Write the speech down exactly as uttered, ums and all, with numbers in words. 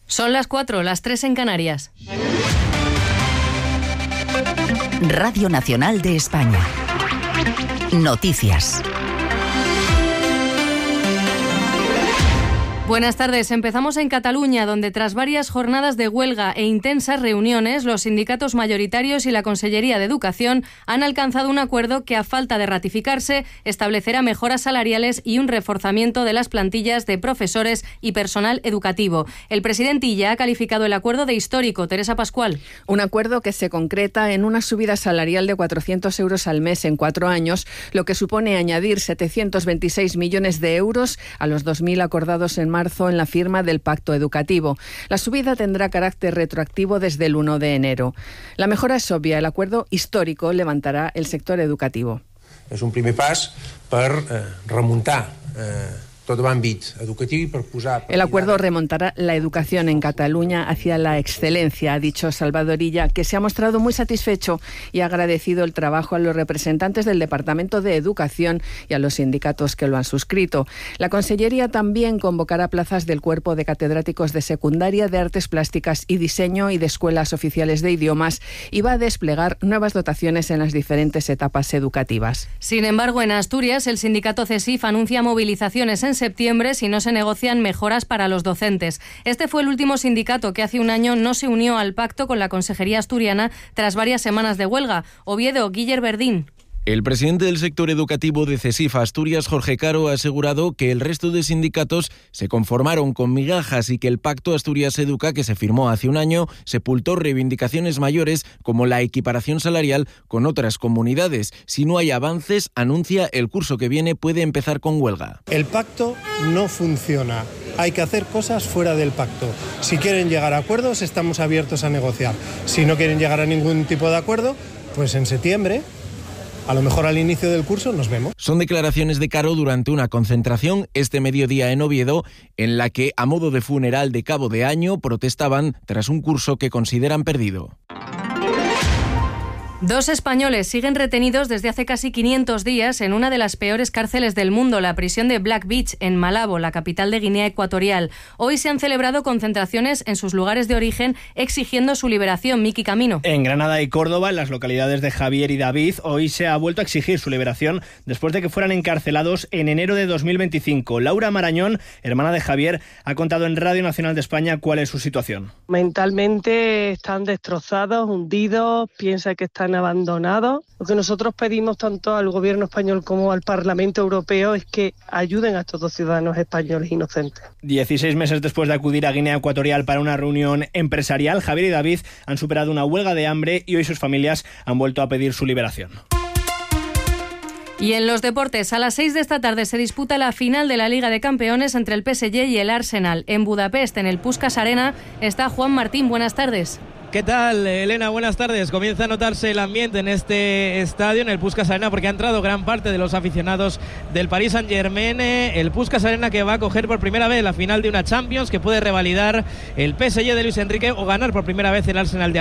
Son las cuatro, las tres en Canarias. Radio Nacional de España. Noticias. Buenas tardes. Empezamos en Cataluña, donde tras varias jornadas de huelga e intensas reuniones, los sindicatos mayoritarios y la Consellería de Educación han alcanzado un acuerdo que, a falta de ratificarse, establecerá mejoras salariales y un reforzamiento de las plantillas de profesores y personal educativo. El presidente Illa ha calificado el acuerdo de histórico. Teresa Pascual. Un acuerdo que se concreta en una subida salarial de cuatrocientos euros al mes en cuatro años, lo que supone añadir setecientos veintiséis millones de euros a los dos mil acordados en marzo en la firma del Pacto Educativo. La subida tendrá carácter retroactivo desde el uno de enero. La mejora es obvia. El acuerdo histórico levantará el sector educativo. És un primer pas per eh, remuntar eh, tot l'àmbit educatiu i per posar... El acuerdo remontará la educación en Cataluña hacia la excelencia, ha dicho Salvador Illa, que se ha mostrado muy satisfecho y ha agradecido el trabajo a los representantes del Departamento de Educación y a los sindicatos que lo han suscrito. La Consellería también convocará plazas del Cuerpo de Catedráticos de Secundaria, de Artes Plásticas y Diseño y de Escuelas Oficiales de Idiomas y va a desplegar nuevas dotaciones en las diferentes etapas educativas. Sin embargo, en Asturias, el sindicato CESIF anuncia movilizaciones en septiembre si no se negocian mejoras para los docentes. Este fue el último sindicato que hace un año no se unió al pacto con la Consejería Asturiana tras varias semanas de huelga. Oviedo, Guiller Verdín. El presidente del sector educativo de CESIF Asturias, Jorge Caro, ha asegurado que el resto de sindicatos se conformaron con migajas y que el Pacto Asturias Educa, que se firmó hace un año, sepultó reivindicaciones mayores como la equiparación salarial con otras comunidades. Si no hay avances, anuncia, el curso que viene puede empezar con huelga. El pacto no funciona. Hay que hacer cosas fuera del pacto. Si quieren llegar a acuerdos, estamos abiertos a negociar. Si no quieren llegar a ningún tipo de acuerdo, pues en septiembre... A lo mejor al inicio del curso nos vemos. Son declaraciones de Caro durante una concentración este mediodía en Oviedo, en la que, a modo de funeral de cabo de año, protestaban tras un curso que consideran perdido. Dos españoles siguen retenidos desde hace casi quinientos días en una de las peores cárceles del mundo, la prisión de Black Beach, en Malabo, la capital de Guinea Ecuatorial. Hoy se han celebrado concentraciones en sus lugares de origen exigiendo su liberación. Miki Camino. En Granada y Córdoba, en las localidades de Javier y David, hoy se ha vuelto a exigir su liberación después de que fueran encarcelados en enero de dos mil veinticinco. Laura Marañón, hermana de Javier, ha contado en Radio Nacional de España cuál es su situación. Mentalmente están destrozados, hundidos, piensa que están abandonados. Lo que nosotros pedimos tanto al gobierno español como al Parlamento Europeo es que ayuden a estos dos ciudadanos españoles inocentes. dieciséis meses después de acudir a Guinea Ecuatorial para una reunión empresarial, Javier y David han superado una huelga de hambre y hoy sus familias han vuelto a pedir su liberación. Y en los deportes, a las seis de esta tarde se disputa la final de la Liga de Campeones entre el P S G y el Arsenal. En Budapest, en el Puskás Arena, está Juan Martín. Buenas tardes. ¿Qué tal, Elena? Buenas tardes. Comienza a notarse el ambiente en este estadio, en el Puskás Arena, porque ha entrado gran parte de los aficionados del Paris Saint-Germain. El Puskás Arena que va a coger por primera vez la final de una Champions, que puede revalidar el P S G de Luis Enrique o ganar por primera vez el Arsenal de